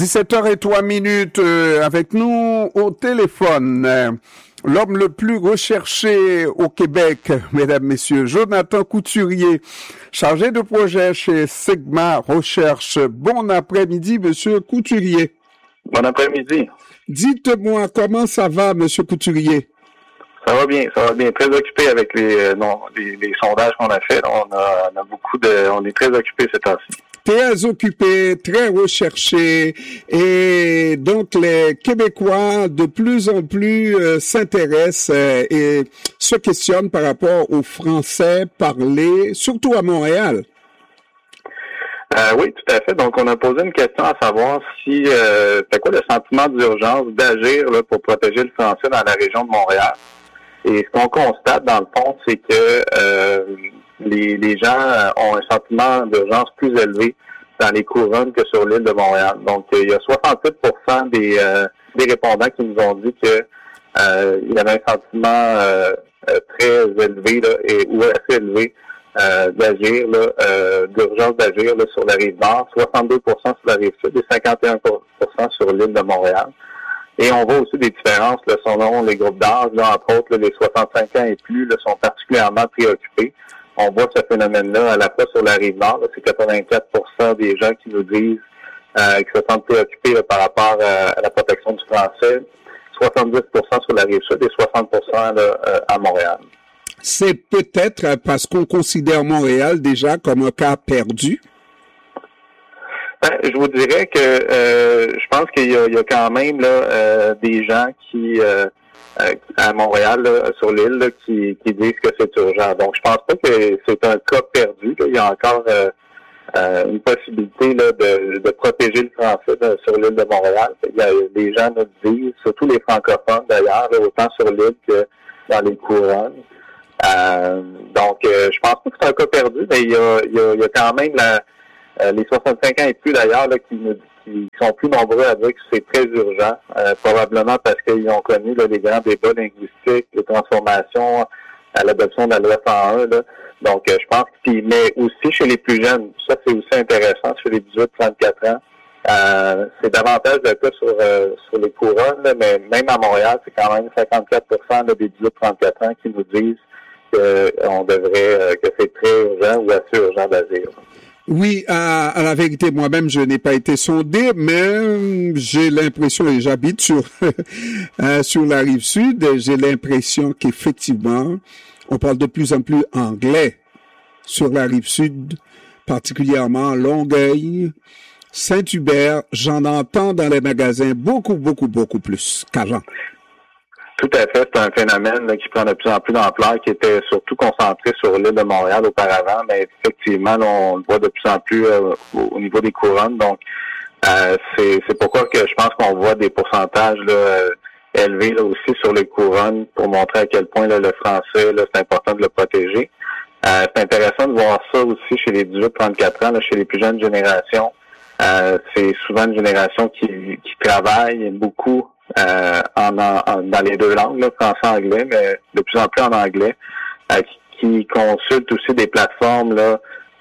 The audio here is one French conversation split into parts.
17h03 avec nous au téléphone. L'homme le plus recherché au Québec, mesdames, messieurs, Jonathan Couturier, chargé de projet chez Sigma Recherche. Bon après-midi, monsieur Couturier. Bon après-midi. Dites-moi, comment ça va, monsieur Couturier? Ça va bien. Très occupé avec les sondages qu'on a fait. On est très occupé ces temps-ci. Très occupé, très recherché, et donc les Québécois de plus en plus s'intéressent et se questionnent par rapport au français parlé, surtout à Montréal. Oui, tout à fait. Donc, on a posé une question à savoir si c'est quoi le sentiment d'urgence d'agir là, pour protéger le français dans la région de Montréal. Et ce qu'on constate, dans le fond, c'est que les gens ont un sentiment d'urgence plus élevé dans les couronnes que sur l'île de Montréal. Donc, il y a 68% des répondants qui nous ont dit que il y avait un sentiment très élevé là, ou assez élevé d'agir, d'urgence d'agir là, sur la rive nord, 62% sur la rive sud et 51% sur l'île de Montréal. Et on voit aussi des différences là, selon les groupes d'âge. Là, entre autres, là, les 65 ans et plus là, sont particulièrement préoccupés. On voit ce phénomène-là à la fois sur la rive nord. Là, c'est 84% des gens qui nous disent qu'ils se sentent préoccupés là, par rapport à la protection du français. 70% sur la rive sud et 60% là, à Montréal. C'est peut-être parce qu'on considère Montréal déjà comme un cas perdu? Je vous dirais que je pense qu'il y a quand même là, des gens qui à Montréal, là, sur l'île, là, qui disent que c'est urgent. Donc, je pense pas que c'est un cas perdu. Là. Il y a encore une possibilité là, de protéger le français là, sur l'île de Montréal. Il y a des gens nous disent, surtout les francophones d'ailleurs, là, autant sur l'île que dans les couronnes. Donc, je pense pas que c'est un cas perdu, mais il y a quand même les 65 ans et plus d'ailleurs là, qui sont plus nombreux à dire que c'est très urgent, probablement parce qu'ils ont connu là, les grands débats linguistiques, les transformations à l'adoption de la loi 101. Là. Donc, je pense mais aussi chez les plus jeunes, ça c'est aussi intéressant, chez les 18-34 ans, c'est davantage le cas sur les couronnes, là, mais même à Montréal, c'est quand même 54% là, des 18-34 ans qui nous disent qu'on devrait, que c'est très urgent ou assez urgent d'agir. Oui, à la vérité, moi-même, je n'ai pas été sondé, mais j'ai l'impression, et j'habite sur la rive sud, j'ai l'impression qu'effectivement, on parle de plus en plus anglais sur la rive sud, particulièrement Longueuil, Saint-Hubert. J'en entends dans les magasins beaucoup plus qu'avant. Tout à fait, c'est un phénomène là, qui prend de plus en plus d'ampleur, qui était surtout concentré sur l'île de Montréal auparavant, mais effectivement, là, on le voit de plus en plus au niveau des couronnes. Donc, c'est pourquoi que je pense qu'on voit des pourcentages là, élevés là, aussi sur les couronnes pour montrer à quel point là, le français, là, c'est important de le protéger. C'est intéressant de voir ça aussi chez les 18-34 ans, là, chez les plus jeunes générations. C'est souvent une génération qui travaille beaucoup dans les deux langues, là, français-anglais, mais de plus en plus en anglais, qui consultent aussi des plateformes là,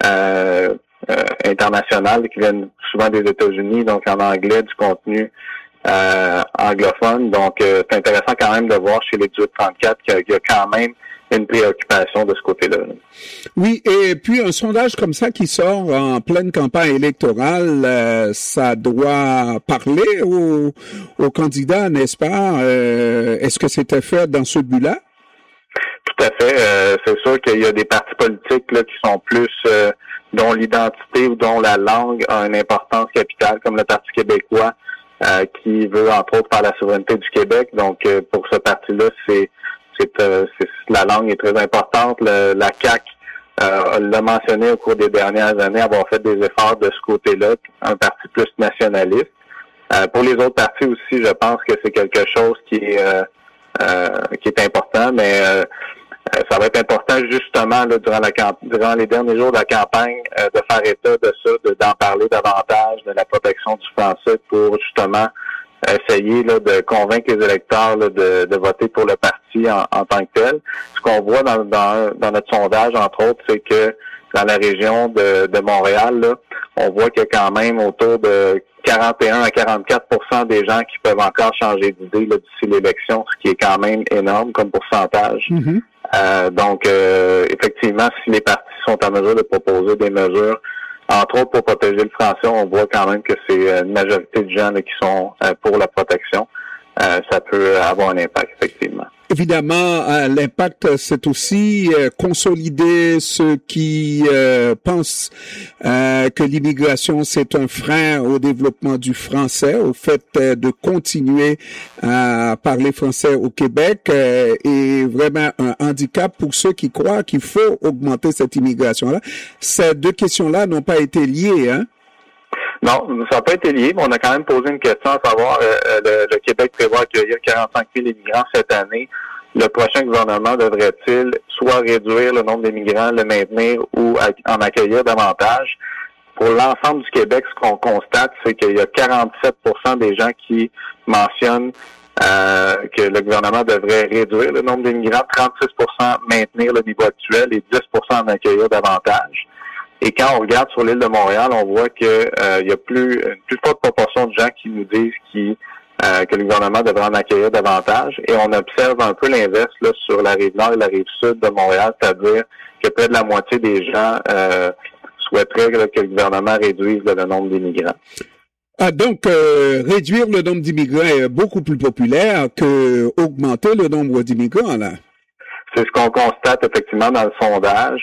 internationales qui viennent souvent des États-Unis, donc en anglais, du contenu anglophone. Donc, c'est intéressant quand même de voir chez les 18-34 qu'il y a quand même une préoccupation de ce côté-là. Oui, et puis un sondage comme ça qui sort en pleine campagne électorale, ça doit parler aux candidats, n'est-ce pas? Est-ce que c'était fait dans ce but-là? Tout à fait. C'est sûr qu'il y a des partis politiques là, qui sont plus dont l'identité ou dont la langue a une importance capitale, comme le Parti québécois, qui veut entre autres faire la souveraineté du Québec. Donc, pour ce parti-là, la langue est très importante. La CAQ l'a mentionné au cours des dernières années, avoir fait des efforts de ce côté-là, un parti plus nationaliste. Pour les autres partis aussi, je pense que c'est quelque chose qui est important, mais ça va être important justement là, durant les derniers jours de la campagne de faire état de ça, d'en parler davantage, de la protection du français pour justement essayer là, de convaincre les électeurs là, de voter pour le parti parti en tant que tel. Ce qu'on voit dans notre sondage, entre autres, c'est que dans la région de Montréal, là, on voit qu'il y a quand même autour de 41 à 44% des gens qui peuvent encore changer d'idée là, d'ici l'élection, ce qui est quand même énorme comme pourcentage. Mm-hmm. Donc, effectivement, si les partis sont en mesure de proposer des mesures, entre autres pour protéger le français, on voit quand même que c'est une majorité de gens là, qui sont pour la protection. Ça peut avoir un impact, effectivement. Évidemment, l'impact, c'est aussi consolider ceux qui pensent que l'immigration, c'est un frein au développement du français, au fait de continuer à parler français au Québec, et vraiment un handicap pour ceux qui croient qu'il faut augmenter cette immigration-là. Ces deux questions-là n'ont pas été liées, hein? Non, ça n'a pas été lié, mais on a quand même posé une question à savoir, le Québec prévoit accueillir 45 000 immigrants cette année. Le prochain gouvernement devrait-il soit réduire le nombre d'immigrants, le maintenir ou en accueillir davantage? Pour l'ensemble du Québec, ce qu'on constate, c'est qu'il y a 47% des gens qui mentionnent que le gouvernement devrait réduire le nombre d'immigrants, 36% maintenir le niveau actuel et 10% en accueillir davantage. Et quand on regarde sur l'île de Montréal, on voit que il y a une plus forte proportion de gens qui nous disent que le gouvernement devrait en accueillir davantage. Et on observe un peu l'inverse là, sur la rive nord et la rive sud de Montréal, c'est-à-dire que près de la moitié des gens souhaiteraient là, que le gouvernement réduise là, le nombre d'immigrants. Ah, donc, réduire le nombre d'immigrants est beaucoup plus populaire que augmenter le nombre d'immigrants, là. C'est ce qu'on constate effectivement dans le sondage.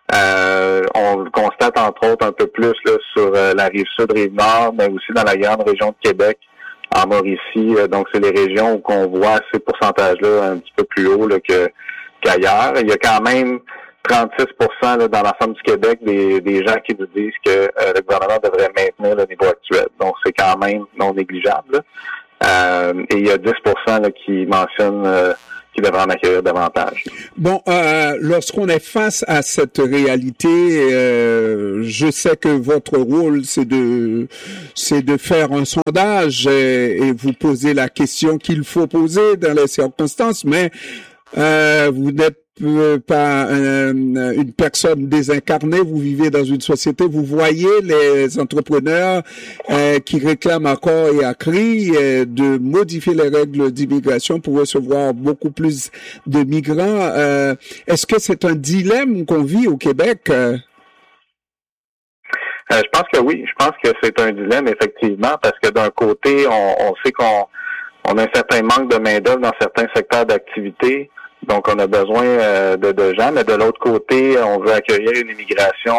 On le constate entre autres un peu plus là, sur la rive sud, rive nord, mais aussi dans la grande région de Québec, en Mauricie. Donc, c'est les régions où on voit ces pourcentages-là un petit peu plus haut là, qu'ailleurs. Il y a quand même 36% là, dans l'ensemble du Québec des gens qui nous disent que le gouvernement devrait maintenir le niveau actuel. Donc, c'est quand même non négligeable. Et il y a 10% là, qui mentionnent qui devrait en accueillir davantage. Bon, lorsqu'on est face à cette réalité, je sais que votre rôle, c'est de faire un sondage et vous poser la question qu'il faut poser dans les circonstances, mais vous n'êtes pas une personne désincarnée, vous vivez dans une société, vous voyez les entrepreneurs qui réclament à corps et à cri de modifier les règles d'immigration pour recevoir beaucoup plus de migrants. Est-ce que c'est un dilemme qu'on vit au Québec? Je pense que oui. Je pense que c'est un dilemme, effectivement, parce que d'un côté, on sait qu'on a un certain manque de main-d'œuvre dans certains secteurs d'activité. Donc, on a besoin de gens, mais de l'autre côté, on veut accueillir une immigration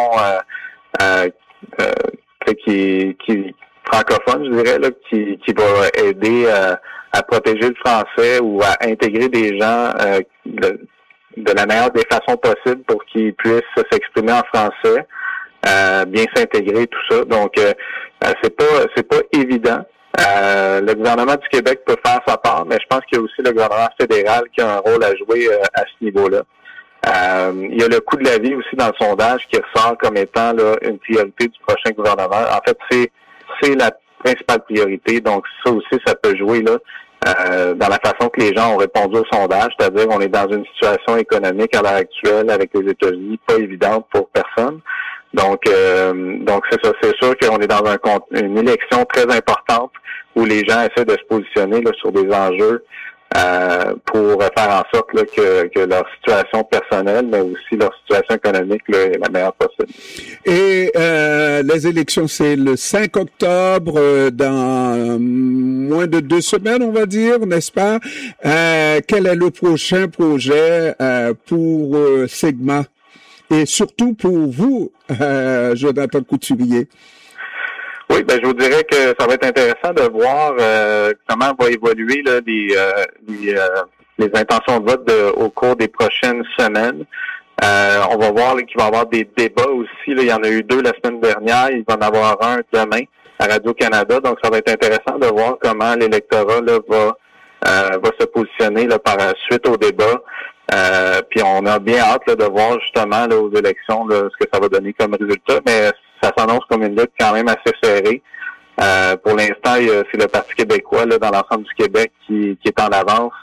qui francophone, je dirais, là, qui va aider à protéger le français ou à intégrer des gens de la meilleure des façons possibles pour qu'ils puissent s'exprimer en français, bien s'intégrer, tout ça. Donc, c'est pas évident. Le gouvernement du Québec peut faire sa part, mais je pense qu'il y a aussi le gouvernement fédéral qui a un rôle à jouer à ce niveau-là. Il y a le coût de la vie aussi dans le sondage qui ressort comme étant là, une priorité du prochain gouvernement. En fait, c'est la principale priorité. Donc, ça aussi, ça peut jouer là dans la façon que les gens ont répondu au sondage, c'est-à-dire on est dans une situation économique à l'heure actuelle avec les États-Unis pas évidente pour personne. Donc c'est ça, c'est sûr qu'on est dans une élection très importante où les gens essaient de se positionner là, sur des enjeux pour faire en sorte là, que leur situation personnelle, mais aussi leur situation économique là, est la meilleure possible. Et les élections, c'est le 5 octobre, dans moins de 2 semaines, on va dire, n'est-ce pas? Quel est le prochain projet pour Segma? Et surtout pour vous, Jonathan Couturier. Oui, ben je vous dirais que ça va être intéressant de voir comment va évoluer là, les intentions de vote au cours des prochaines semaines. On va voir qu'il va y avoir des débats aussi. Là. Il y en a eu 2 la semaine dernière. Il va en avoir un demain à Radio-Canada. Donc, ça va être intéressant de voir comment l'électorat là, va se positionner là, par suite au débat. Puis on a bien hâte là, de voir justement là, aux élections là, ce que ça va donner comme résultat, mais ça s'annonce comme une lutte quand même assez serrée. Pour l'instant, c'est le Parti québécois là, dans l'ensemble du Québec qui est en avance,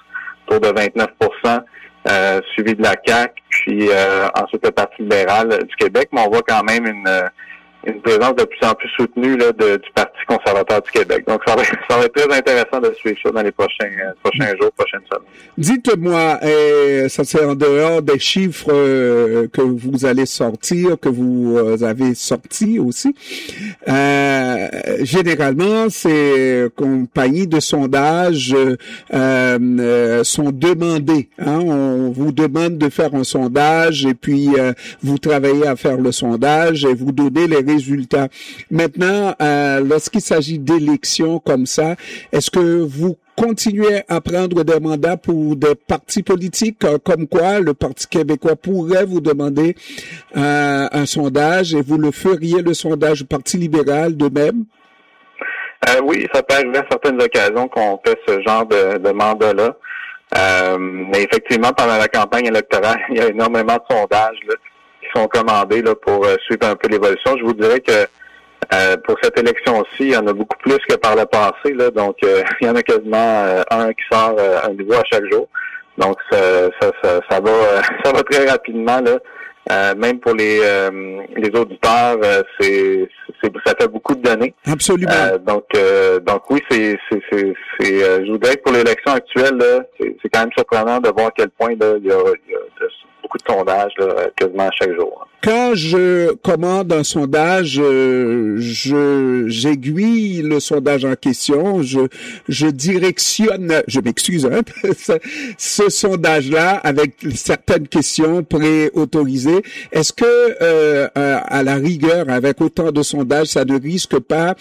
autour de 29%, suivi de la CAQ, puis ensuite le Parti libéral du Québec, mais on voit quand même une présence de plus en plus soutenue là, du Parti conservateur du Québec. Donc, ça va être très intéressant de suivre ça dans les prochains jours, prochaines semaines. Dites-moi, ça c'est en dehors des chiffres que vous allez sortir, que vous avez sortis aussi. Généralement, ces compagnies de sondage sont demandées. Hein? On vous demande de faire un sondage et puis vous travaillez à faire le sondage et vous donnez les résultats. Maintenant, lorsqu'il s'agit d'élections comme ça, est-ce que vous continuez à prendre des mandats pour des partis politiques, comme quoi le Parti québécois pourrait vous demander un sondage et vous le feriez le sondage du Parti libéral de même? Oui, ça peut arriver à certaines occasions qu'on fait ce genre de mandat-là. Mais effectivement, pendant la campagne électorale, il y a énormément de sondages là, qui sont commandés là, pour suivre un peu l'évolution. Je vous dirais que pour cette élection-ci, il y en a beaucoup plus que par le passé. Là, donc, il y en a quasiment un qui sort un nouveau à chaque jour. Donc, ça va très rapidement. Là. Même pour les auditeurs, ça fait beaucoup de données. Absolument. Donc oui, je vous dirais que pour l'élection actuelle, là, c'est quand même surprenant de voir à quel point là, il y a beaucoup de sondages là, quasiment à chaque jour. Quand je commande un sondage, j'aiguille le sondage en question, je directionne, je m'excuse, hein, ce sondage-là avec certaines questions préautorisées. Est-ce que, à la rigueur, avec autant de sondages, ça ne risque pas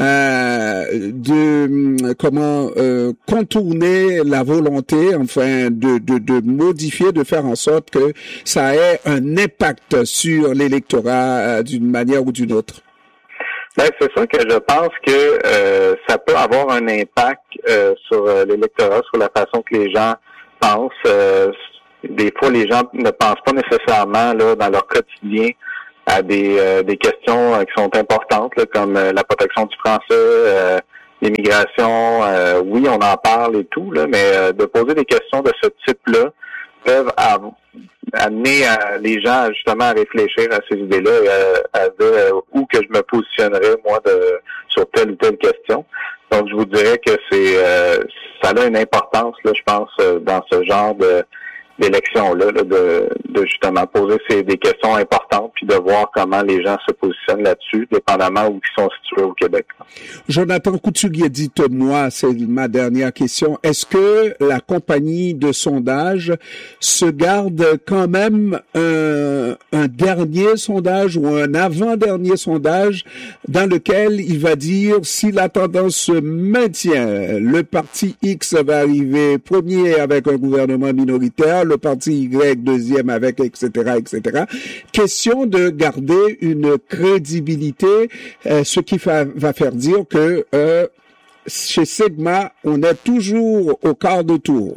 de contourner la volonté, enfin, de modifier, de faire en sorte que ça ait un impact sur l'électorat d'une manière ou d'une autre? Ben, c'est sûr que je pense que ça peut avoir un impact sur l'électorat, sur la façon que les gens pensent. Des fois, les gens ne pensent pas nécessairement là dans leur quotidien à des questions qui sont importantes, là, comme la protection du français, l'immigration. Oui, on en parle et tout, là, mais de poser des questions de ce type-là peuvent amener les gens justement à réfléchir à ces idées-là et à dire où que je me positionnerais moi sur telle ou telle question. Donc je vous dirais que ça a une importance là, je pense, dans ce genre d'élection-là, là, de justement poser des questions importantes puis de voir comment les gens se positionnent là-dessus, dépendamment où ils sont situés au Québec. Jonathan Couturier, dites-moi, c'est ma dernière question. Est-ce que la compagnie de sondage se garde quand même un dernier sondage ou un avant-dernier sondage dans lequel il va dire si la tendance se maintient, le parti X va arriver premier avec un gouvernement minoritaire, le parti Y deuxième avec, etc., etc. Question de garder une crédibilité, ce qui va faire dire que chez Sigma, on est toujours au quart de tour.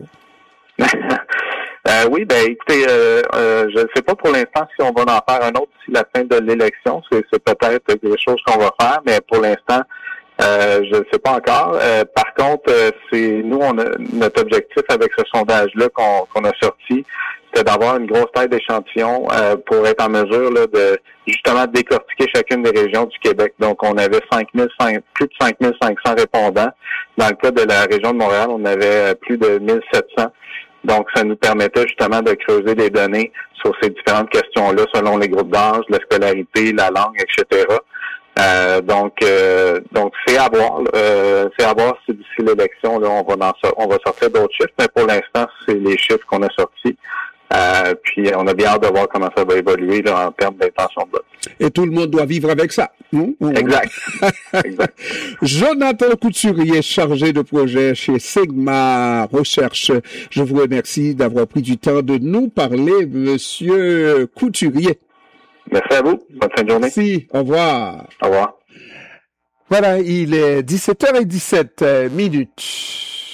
Oui, ben écoutez, je ne sais pas pour l'instant si on va en faire un autre d'ici la fin de l'élection. C'est peut-être quelque chose qu'on va faire, mais pour l'instant, je ne sais pas encore. Par contre, notre objectif avec ce sondage-là qu'on a sorti, c'était d'avoir une grosse taille d'échantillon pour être en mesure là, de justement décortiquer chacune des régions du Québec. Donc, on avait plus de 5500 répondants. Dans le cas de la région de Montréal, on avait plus de 1700. Donc, ça nous permettait justement de creuser des données sur ces différentes questions-là selon les groupes d'âge, la scolarité, la langue, etc. Donc c'est à voir. C'est à voir si d'ici l'élection, là, on va sortir d'autres chiffres, mais pour l'instant, c'est les chiffres qu'on a sortis. Puis on a bien hâte de voir comment ça va évoluer là, en termes d'intention de vote. Et tout le monde doit vivre avec ça. Exact. Exact. Jonathan Couturier, chargé de projet chez Sigma Recherche. Je vous remercie d'avoir pris du temps de nous parler, Monsieur Couturier. Merci à vous. Bonne fin de journée. Merci. Au revoir. Au revoir. Voilà, il est 17h17 minutes.